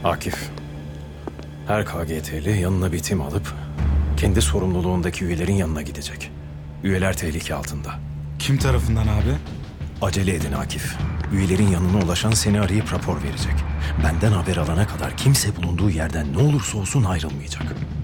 Akif, her KGT'li yanına bir tim alıp kendi sorumluluğundaki üyelerin yanına gidecek. Üyeler tehlike altında. Kim tarafından abi? Acele edin Akif. Üyelerin yanına ulaşan seni arayıp rapor verecek. Benden haber alana kadar kimse bulunduğu yerden ne olursa olsun ayrılmayacak.